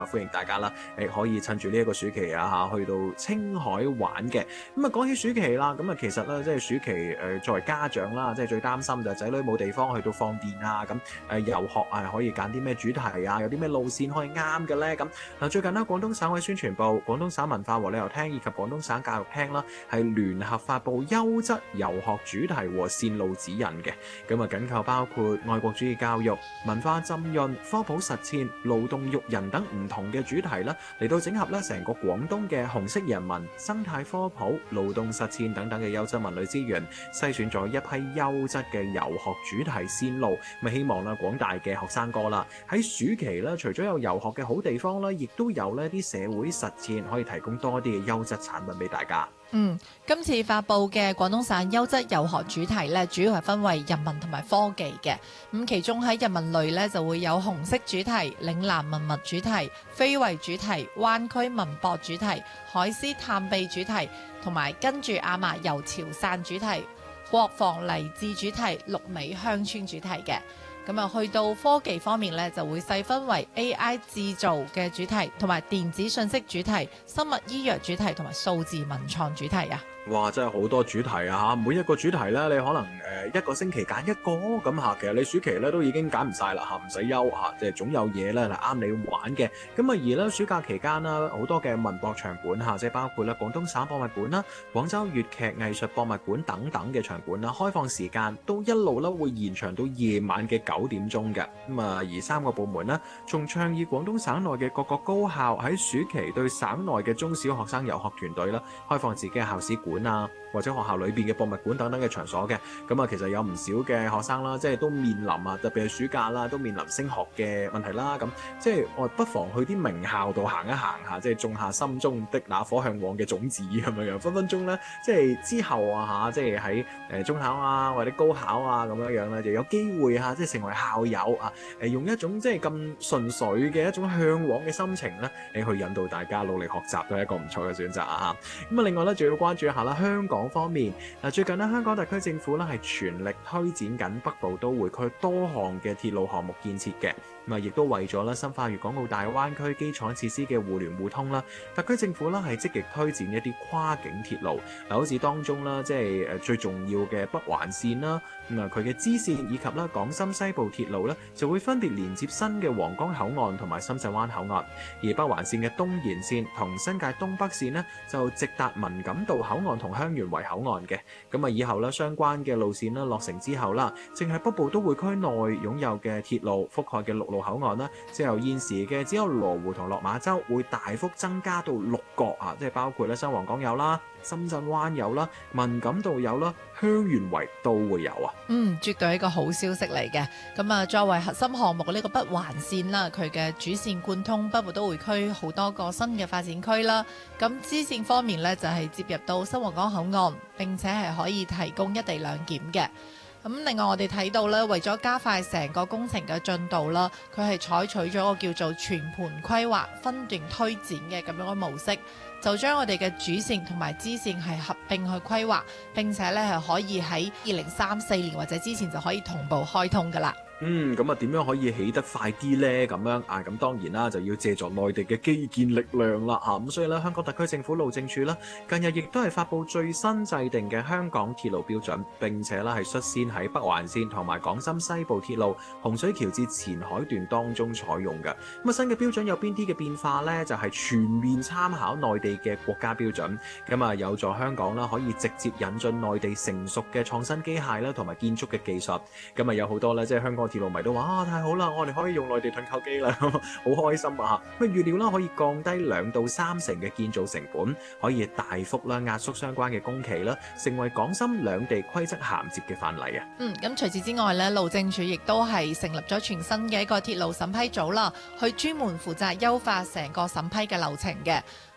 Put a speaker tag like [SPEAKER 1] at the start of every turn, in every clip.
[SPEAKER 1] 歡迎大家啦，可以趁住呢一個暑期啊嚇，去到青海玩嘅。咁啊講起暑期啦，咁啊其實咧即係暑期作為家長啦，即係最擔心就係仔女冇地方去到放電啊，咁遊學啊可以揀啲咩主題啊，有啲咩路線可以啱嘅咧？咁嗱最近呢，廣東省委宣傳部、廣東省文化和旅遊廳以及廣東省教育廳啦，係聯合發布優質遊學主題和線路指引嘅。咁啊緊扣包括愛國主義教育、文化浸潤、科普實踐、勞動育人等唔同嘅主題啦，嚟到整合咧成個廣東嘅紅色人文、生態科普、勞動實踐等等嘅優質文旅資源，篩選咗一批優質嘅遊學主題線路，咁希望啦廣大嘅學生哥啦喺暑期咧，除咗有遊學嘅好地方啦，亦都有呢啲社會實踐可以提供多啲嘅優質產品俾大家。
[SPEAKER 2] 今次發布嘅廣東省優質遊學主題咧，主要係分為人文同埋科技嘅。咁其中喺人文類咧就會有紅色主題、嶺南文物主題、非遺主題、灣區文博主題、海獅探秘主題，同埋跟住阿嫲遊潮汕主題、國防勵志主題、綠美鄉村主題嘅。咁啊，去到科技方面咧，就會細分為 AI 製造嘅主題，同埋電子信息主題、生物醫藥主題同埋數字文創主題啊。
[SPEAKER 1] 哇！真係好多主題啊！每一個主題咧，你可能一個星期揀一個咁嚇，其實你暑期咧都已經揀唔晒啦嚇，唔使憂嚇，即係總有嘢咧係啱你玩嘅。咁啊而咧暑假期間啦，好多嘅文博場館嚇，即係包括咧廣東省博物館啦、廣州粵劇藝術博物館等等嘅場館啦，開放時間都一路咧會延長到夜晚嘅9點鐘嘅。咁啊而3個部門呢，仲倡議廣東省內嘅各個高校喺暑期對省內嘅中小學生遊學團隊啦，開放自己嘅校史館啊，或者學校裏邊嘅博物館等等嘅場所嘅。咁啊其實有唔少嘅學生啦，即係都面臨啊，特別係暑假啦，都面臨升學嘅問題啦。咁即係我不妨去啲名校度行一行下，即係種下心中的那顆向往嘅種子咁樣樣，分分鐘咧，即係之後啊嚇，即係喺中考啊或者高考啊咁樣樣咧，就有機會嚇，即係成為校友啊，用一種即係咁純粹嘅一種向往嘅心情咧，你去引導大家努力學習都係一個唔錯嘅選擇啊嚇。咁啊另外咧，仲要關注一下啦，香港方面嗱，最近咧香港特區政府咧係全力推展緊北部都會區多項嘅鐵路項目建設嘅。咁啊，亦都為咗咧深化粵港澳大灣區基礎設施嘅互聯互通啦，特區政府咧係積極推展一啲跨境鐵路嗱，好似當中啦，即係最重要嘅北環線啦，咁啊佢嘅支線以及咧港深西部鐵路咧就會分別連接新嘅皇崗口岸同埋深圳灣口岸，而北環線嘅東延線同新界東北線呢，就直達文錦渡口岸同香園圍口岸嘅。咁啊以後咧相關嘅路線咧落成之後啦，淨係北部都會區內擁有嘅鐵路覆蓋嘅陸路口岸啦，即係由現時嘅只有羅湖同落馬洲，會大幅增加到6個啊！即係包括咧新皇崗有啦、深圳灣有啦、文錦渡有啦、香園圍都會有啊！
[SPEAKER 2] 絕對係一個好消息嚟嘅。咁啊，作為核心項目呢個北環線啦，佢嘅主線貫通北部都會區好多個新嘅發展區啦。咁支線方面呢，就係接入到新皇崗口岸，並且係可以提供一地兩檢嘅。咁另外我哋睇到咧，為咗加快成個工程嘅進度啦，佢係採取咗個叫做全盤規劃、分段推展嘅咁樣嘅模式，就將我哋嘅主線同埋支線係合併去規劃，並且咧係可以喺2034年或者之前就可以同步開通㗎啦。
[SPEAKER 1] 咁啊點樣可以起得快啲呢？咁樣啊，咁當然啦，就要借助內地嘅基建力量啦嚇。咁所以咧，香港特區政府路政署啦，近日亦都係發布最新制定嘅香港鐵路標準，並且咧係率先喺北環線同埋港深西部鐵路洪水橋至前海段當中採用嘅。咁啊新嘅標準有邊啲嘅變化呢？就係全面參考內地嘅國家標準，咁啊有助香港啦可以直接引進內地成熟嘅創新機械啦同埋建築嘅技術。咁啊有好多咧，即係香港鐵路迷都話太好啦，我哋可以用內地盾構機啦，好開心啊！咁預料啦可以降低2到3成嘅建造成本，可以大幅啦壓縮相關嘅工期啦，成為港深兩地規則銜接嘅範例啊！
[SPEAKER 2] 咁除此之外咧，路政署亦都係成立咗全新嘅一個鐵路審批組啦，去專門負責優化成個審批嘅流程嘅。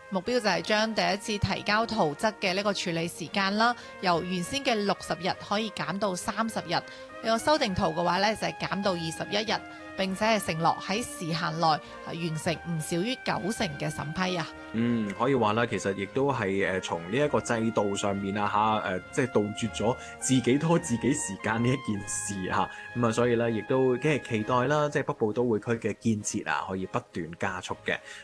[SPEAKER 2] 目標就係將第一次提交圖則嘅呢個處理時間啦，由原先嘅60日可以減到30日。呢個修訂圖嘅話呢，就係減到21日，並且係承諾喺時限內完成唔少於90%嘅審批啊。
[SPEAKER 1] 可以話啦，其實亦都係從呢一個制度上面啊即係杜絕咗自己拖自己時間呢一件事嚇。咁所以咧亦都幾係期待啦，即係北部都會區嘅建設啊，可以不斷加速嘅。